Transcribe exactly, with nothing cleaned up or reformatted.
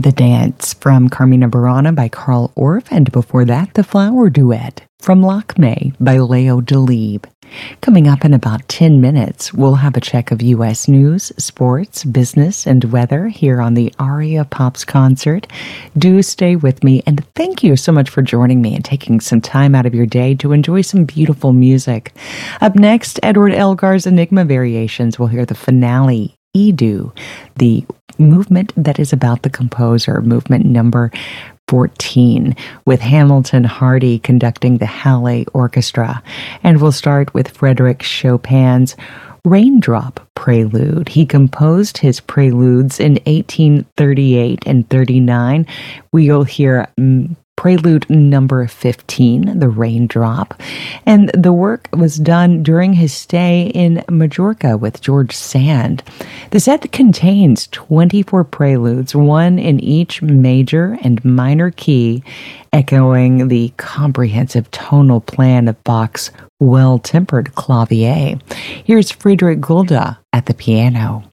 The Dance from Carmina Burana by Carl Orff, and before that, The Flower Duet from Lakme by Leo Delibes. Coming up in about ten minutes, we'll have a check of U S news, sports, business, and weather here on the Aria Pops concert. Do stay with me, and thank you so much for joining me and taking some time out of your day to enjoy some beautiful music. Up next, Edward Elgar's Enigma Variations. We'll hear the finale, Edu, the movement that is about the composer, movement number fourteen, with Hamilton Hardy conducting the Halle Orchestra. And we'll start with Frédéric Chopin's Raindrop Prelude. He composed his preludes in eighteen thirty-eight and thirty-nine. We'll hear um, Prelude number fifteen, The Raindrop. And the work was done during his stay in Majorca with George Sand. The set contains twenty-four preludes, one in each major and minor key, echoing the comprehensive tonal plan of Bach's well-tempered clavier. Here's Friedrich Gulda at the piano.